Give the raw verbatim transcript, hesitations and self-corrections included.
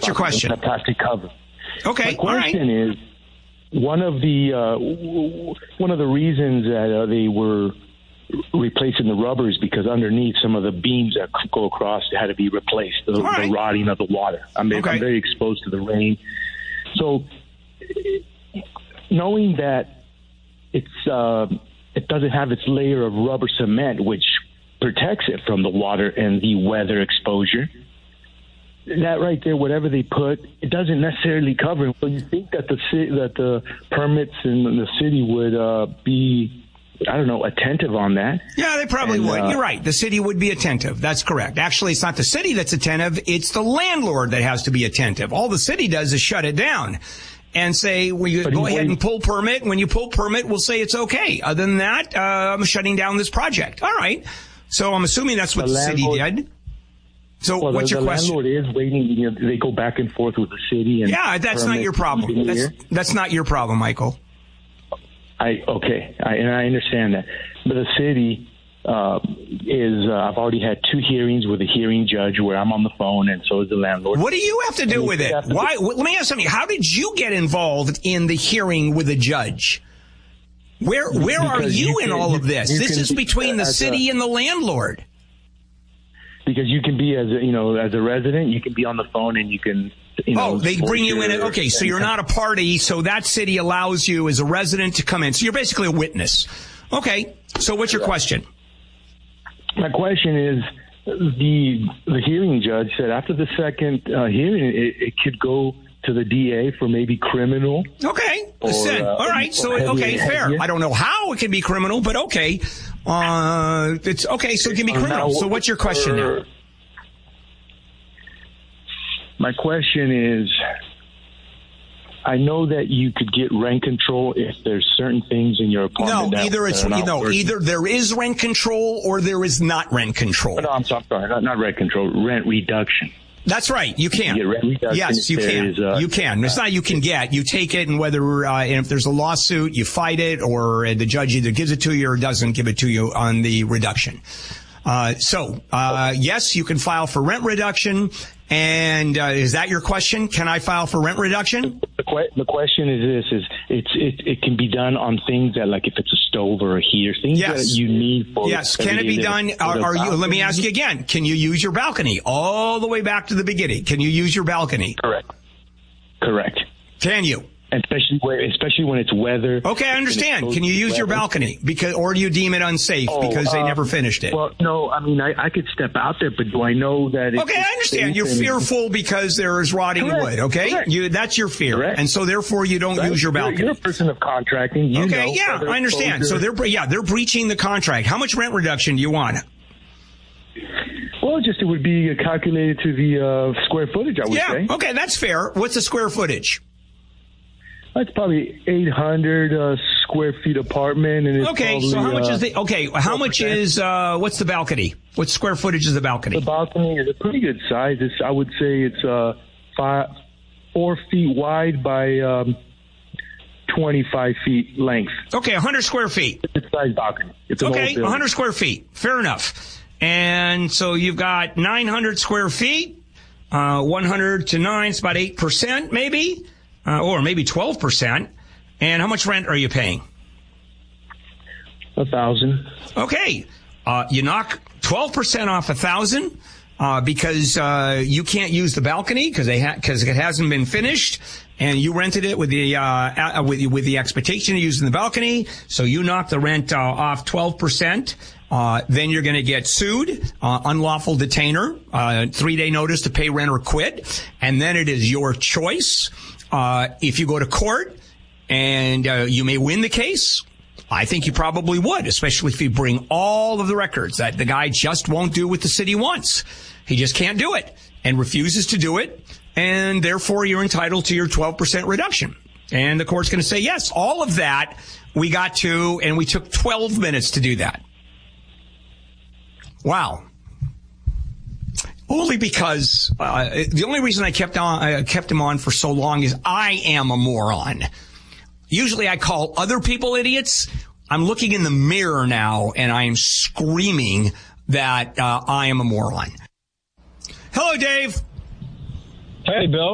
what's your question? A plastic cover. Okay, My question all right. is, one of the uh, one of the reasons that uh, they were replacing the rubber is because underneath some of the beams that go across had to be replaced, the, right. the rotting of the water. I mean, okay. I'm very exposed to the rain. So knowing that it's uh, it doesn't have its layer of rubber cement, which protects it from the water and the weather exposure, that right there, whatever they put, it doesn't necessarily cover it. So you think that the ci- that the permits in the city would uh, be, I don't know, attentive on that? Yeah, they probably and, would. Uh, You're right. The city would be attentive. That's correct. Actually, it's not the city that's attentive. It's the landlord that has to be attentive. All the city does is shut it down and say, well, you go ahead and pull permit. When you pull permit, we'll say it's okay. Other than that, uh, I'm shutting down this project. All right. So I'm assuming that's what the, the city did. So well, what's the, your the question? The landlord is waiting. You know, they go back and forth with the city. And yeah, that's not your problem. That's, that's not your problem, Michael. I okay, I, and I understand that. But the city uh, is, uh, I've already had two hearings with a hearing judge where I'm on the phone and so is the landlord. What do you have to do and with it? Why? Let me ask something. How did you get involved in the hearing with a judge? Where Where because are you, you in can, all of this? This is between the city a, and the landlord. Because you can be, as a, you know, as a resident, you can be on the phone and you can, you know. Oh, they bring you in. Okay, so you're not a party, so that city allows you as a resident to come in. So you're basically a witness. Okay, so what's your question? My question is, the the hearing judge said after the second uh, hearing, it, it could go to the D A for maybe criminal. Okay, or, uh, all right. So okay, fair. I don't know how it can be criminal, but okay. Uh, it's okay. So it can be criminal. So what's your question now? My question is, I know that you could get rent control if there's certain things in your apartment. No, that, either it's, you know, working. either there is rent control or there is not rent control. No, I'm sorry, not, not rent control, rent reduction. That's right. You can. You rent reduction yes, you can. Is, uh, you can. It's not you can get. You take it, and whether uh, and if there's a lawsuit, you fight it, or the judge either gives it to you or doesn't give it to you on the reduction. Uh, so, uh, yes, you can file for rent reduction. And uh, is that your question? Can I file for rent reduction? The, que- the question is this: is it's it, it can be done on things that, like if it's a stove or a heater, things yes. that you need for. Yes, can it be done? Are, are you? Let me ask you again. Can you use your balcony all the way back to the beginning? Can you use your balcony? Correct. Correct. Can you? Especially where, especially when it's weather. Okay, I understand. Can you use your balcony because, or do you deem it unsafe oh, because they um, never finished it? Well, no, I mean, I, I could step out there, but do I know that? It's okay, I understand. You're fearful because there is rotting correct, wood. Okay, correct. you that's your fear, correct. and so therefore you don't right. use your balcony. You're, you're a person of contracting. You okay, know yeah, I understand. Exposure. So they're yeah they're breaching the contract. How much rent reduction do you want? Well, just it would be calculated to the uh, square footage. I would yeah, say. Okay, that's fair. What's the square footage? That's probably eight hundred uh, square feet apartment. And it's okay, probably, so how much uh, is the, okay, how much is, uh, what's the balcony? What square footage is the balcony? The balcony is a pretty good size. It's, I would say it's, uh, five, four feet wide by, um, twenty-five feet length. Okay, one hundred square feet. It's a size balcony. It's an okay, one hundred square feet. Fair enough. And so you've got nine hundred square feet, uh, one hundred to nine, it's about eight percent maybe. Uh, or maybe twelve percent. And how much rent are you paying? A thousand. Okay. Uh, you knock twelve percent off a thousand, uh, because, uh, you can't use the balcony because they ha- cause it hasn't been finished and you rented it with the, uh, uh with, with the expectation of using the balcony. So you knock the rent, uh, off twelve percent. Uh, then you're going to get sued, uh, unlawful detainer, uh, three day notice to pay rent or quit. And then it is your choice. Uh, if you go to court and uh, you may win the case, I think you probably would, especially if you bring all of the records that the guy just won't do what the city wants. He just can't do it and refuses to do it. And therefore you're entitled to your twelve percent reduction. And the court's going to say, yes, all of that we got to, and we took twelve minutes to do that. Wow. Only because uh, the only reason I kept on I kept him on for so long is I am a moron. Usually I call other people idiots. I'm looking in the mirror now and I am screaming that uh, I am a moron. Hello, Dave. Hey, Bill.